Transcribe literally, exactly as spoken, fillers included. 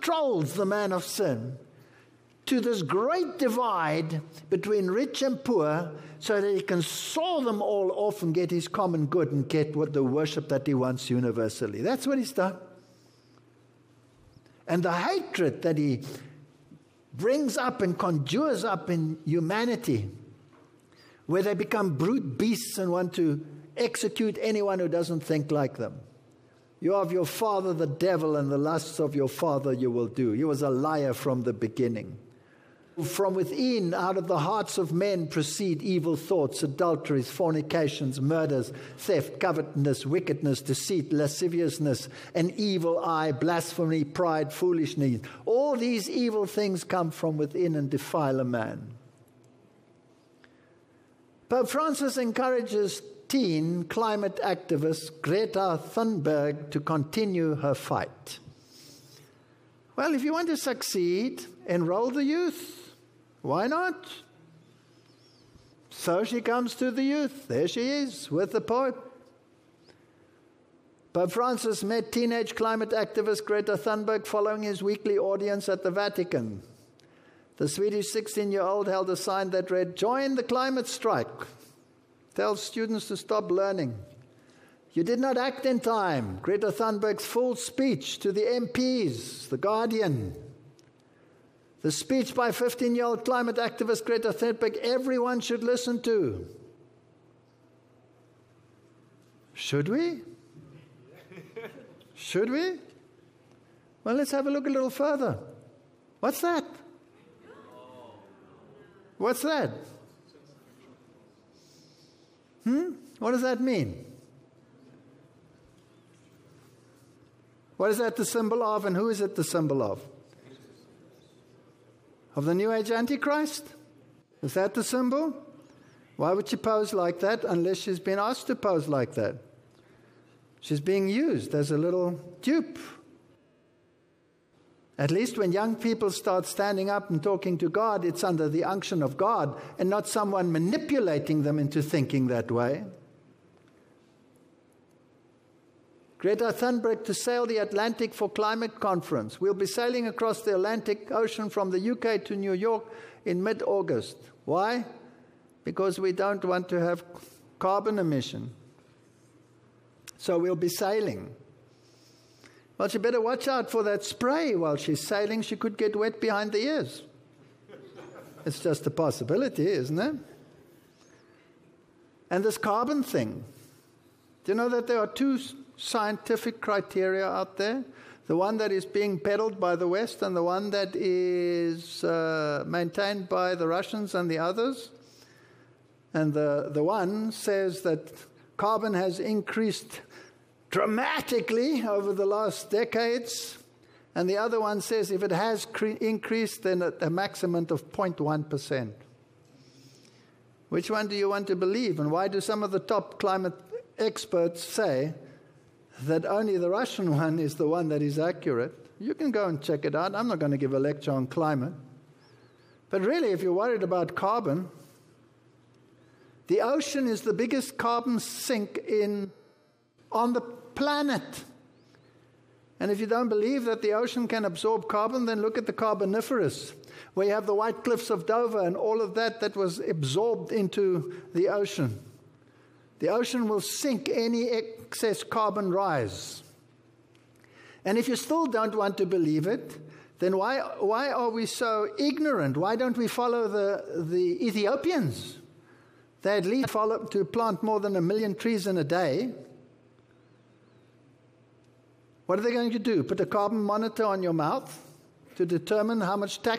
controls the man of sin to this great divide between rich and poor, so that he can saw them all off and get his common good and get what the worship that he wants universally. That's what he's done. And the hatred that he brings up and conjures up in humanity, where they become brute beasts and want to execute anyone who doesn't think like them. You are of your father the devil, and the lusts of your father you will do. He was a liar from the beginning. From within, out of the hearts of men proceed evil thoughts, adulteries, fornications, murders, theft, covetousness, wickedness, deceit, lasciviousness, an evil eye, blasphemy, pride, foolishness. All these evil things come from within and defile a man. Pope Francis encourages teen climate activist Greta Thunberg to continue her fight. Well, if you want to succeed, enroll the youth. Why not? So she comes to the youth. There she is with the Pope. Pope Francis met teenage climate activist Greta Thunberg following his weekly audience at the Vatican. The Swedish sixteen-year-old held a sign that read, "Join the climate strike. Tell students to stop learning." You did not act in time. Greta Thunberg's full speech to the M Ps, The Guardian. The speech by fifteen-year-old climate activist Greta Thunberg, everyone should listen to. Should we? Should we? Well, let's have a look a little further. What's that? What's that? Hmm? What does that mean? What is that the symbol of, and who is it the symbol of? Of the New Age Antichrist? Is that the symbol? Why would she pose like that unless she's been asked to pose like that? She's being used as a little dupe. At least when young people start standing up and talking to God, it's under the unction of God and not someone manipulating them into thinking that way. Greta Thunberg to sail the Atlantic for climate conference. We'll be sailing across the Atlantic Ocean from the U K to New York in mid-August. Why? Because we don't want to have carbon emission. So we'll be sailing. Well, she better watch out for that spray while she's sailing. She could get wet behind the ears. It's just a possibility, isn't it? And this carbon thing. Do you know that there are two scientific criteria out there? The one that is being peddled by the West and the one that is uh, maintained by the Russians and the others. And the, the one says that carbon has increased dramatically over the last decades. And the other one says if it has cre- increased, then at a maximum of zero point one percent. Which one do you want to believe? And why do some of the top climate experts say that only the Russian one is the one that is accurate? You can go and check it out. I'm not going to give a lecture on climate. But really, if you're worried about carbon, the ocean is the biggest carbon sink in on the planet. And if you don't believe that the ocean can absorb carbon, then look at the Carboniferous, where you have the White Cliffs of Dover and all of that that was absorbed into the ocean. The ocean will sink any excess carbon rise. And if you still don't want to believe it, then why why are we so ignorant? Why don't we follow the, the Ethiopians? They at least follow to plant more than a million trees in a day. What are they going to do? Put a carbon monitor on your mouth to determine how much tax